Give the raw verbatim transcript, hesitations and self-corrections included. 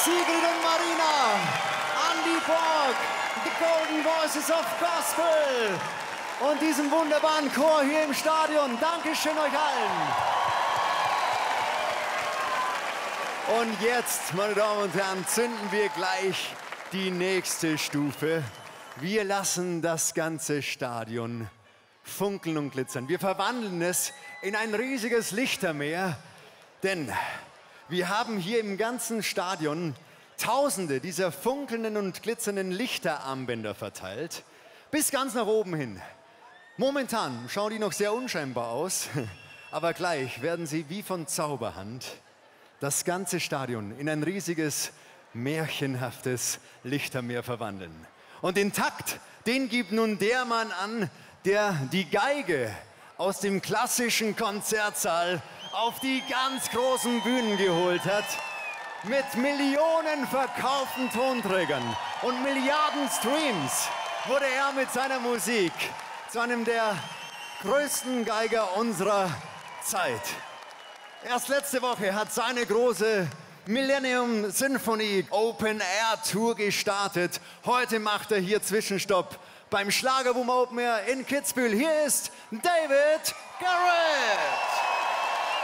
Sigrid und Marina, Andy Borg, The Golden Voices of Gospel und diesem wunderbaren Chor hier im Stadion. Dankeschön euch allen. Und jetzt, meine Damen und Herren, zünden wir gleich die nächste Stufe. Wir lassen das ganze Stadion funkeln und glitzern. Wir verwandeln es in ein riesiges Lichtermeer, denn wir haben hier im ganzen Stadion Tausende dieser funkelnden und glitzernden Lichterarmbänder verteilt, bis ganz nach oben hin. Momentan schauen die noch sehr unscheinbar aus, aber gleich werden sie wie von Zauberhand das ganze Stadion in ein riesiges, märchenhaftes Lichtermeer verwandeln. Und den Takt, den gibt nun der Mann an, der die Geige aus dem klassischen Konzertsaal auf die ganz großen Bühnen geholt hat. Mit Millionen verkauften Tonträgern und Milliarden Streams wurde er mit seiner Musik zu einem der größten Geiger unserer Zeit. Erst letzte Woche hat seine große Millennium Symphony Open Air Tour gestartet. Heute macht er hier Zwischenstopp beim Schlagerboom Open Air in Kitzbühel. Hier ist David Garrett.